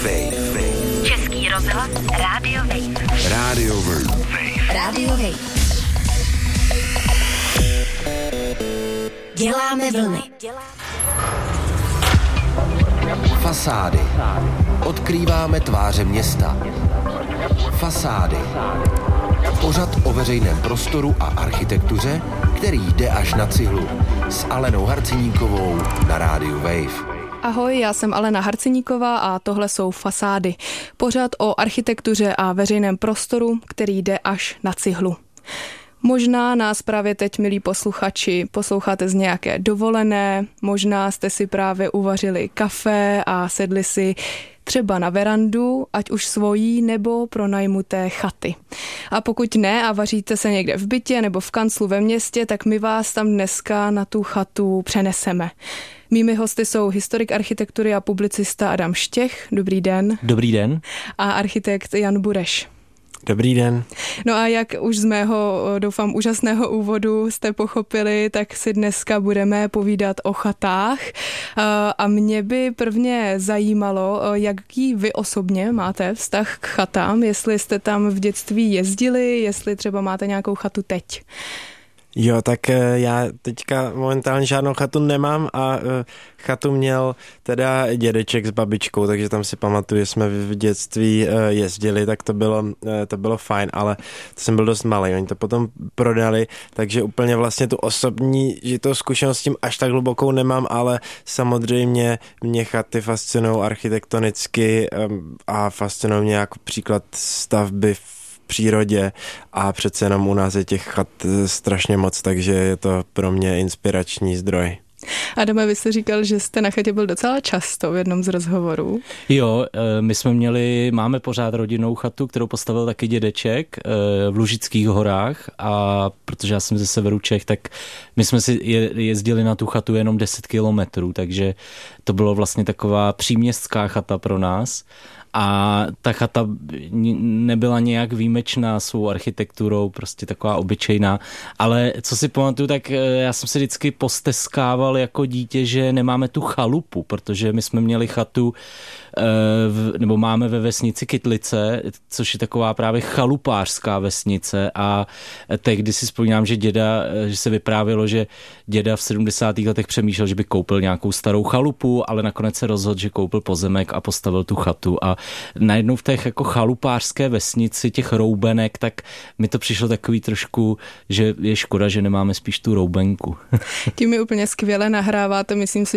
Wave. Český rozhlas Radio Wave. Radio Wave. Radio Wave. Děláme vlny. Fasády. Odkrýváme tváře města. Fasády. Pořad o veřejném prostoru a architektuře, který jde až na cihlu. S Alenou Harceníkovou na rádiu Wave. Ahoj, já jsem Alena Harceníková a tohle jsou Fasády. Pořad o architektuře a veřejném prostoru, který jde až na cihlu. Možná nás právě teď, milí posluchači, posloucháte z nějaké dovolené, možná jste si právě uvařili kafe a sedli si třeba na verandu, ať už svojí nebo pronajmuté chaty. A pokud ne a vaříte se někde v bytě nebo v kanclu ve městě, tak my vás tam dneska na tu chatu přeneseme. Mými hosty jsou historik architektury a publicista Adam Štěch. Dobrý den. Dobrý den. A architekt Jan Bureš. Dobrý den. No a jak už z mého, doufám, úžasného úvodu jste pochopili, tak si dneska budeme povídat o chatách. A mě by prvně zajímalo, jaký vy osobně máte vztah k chatám, jestli jste tam v dětství jezdili, jestli třeba máte nějakou chatu teď. Jo, tak já teďka momentálně žádnou chatu nemám a chatu měl teda dědeček s babičkou, takže tam si pamatuju, že jsme v dětství jezdili, tak to bylo fajn, ale to jsem byl dost malý, oni to potom prodali, takže úplně vlastně tu osobní žitou zkušenost s tím až tak hlubokou nemám, ale samozřejmě mě chaty fascinují architektonicky a fascinují mě jako příklad stavby v přírodě a přece jenom u nás je těch chat strašně moc, takže je to pro mě inspirační zdroj. Adame, vy jste říkal, že jste na chatě byl docela často v jednom z rozhovorů. Jo, máme pořád rodinnou chatu, kterou postavil taky dědeček v Lužických horách a protože já jsem ze severu Čech, tak my jsme si jezdili na tu chatu jenom 10 kilometrů, takže to bylo vlastně taková příměstská chata pro nás. A ta chata nebyla nějak výjimečná svou architekturou, prostě taková obyčejná, ale co si pamatuju, tak já jsem se vždycky posteskával jako dítě, že nemáme tu chalupu, protože my jsme měli chatu, nebo máme ve vesnici Kytlice, což je taková právě chalupářská vesnice a tehdy si vzpomínám, že se vyprávělo, že děda v 70. letech přemýšlel, že by koupil nějakou starou chalupu, ale nakonec se rozhodl, že koupil pozemek a postavil tu chatu a najednou v té jako chalupářské vesnici těch roubenek, tak mi to přišlo takový trošku, že je škoda, že nemáme spíš tu roubenku. Tím mi úplně skvěle nahráváte, myslím si,